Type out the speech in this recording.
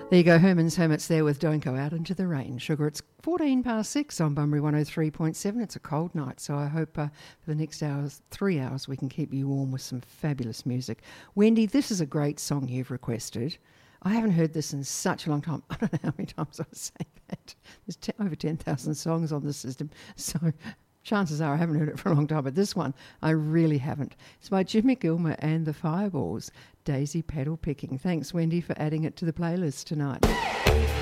There you go, Herman's Hermits there with Don't Go Out Into the Rain. Sugar, it's 6:14 on Bunbury 103.7. It's a cold night, so I hope for the next 3 hours, we can keep you warm with some fabulous music. Wendy, this is a great song you've requested. I haven't heard this in such a long time. I don't know how many times I was saying that. There's over 10,000 songs on the system, so chances are I haven't heard it for a long time, but this one I really haven't. It's by Jimmy Gilmer and the Fireballs, Daisy Paddle Picking. Thanks, Wendy, for adding it to the playlist tonight.